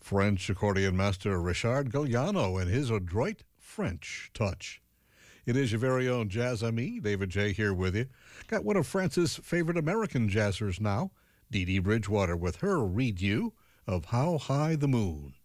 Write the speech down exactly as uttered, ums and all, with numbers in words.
French accordion master Richard Galliano and his adroit French touch. It is your very own Jazz Ami, David J. here with you. Got one of France's favorite American jazzers now, Dee Dee Bridgewater, with her read you of How High the Moon.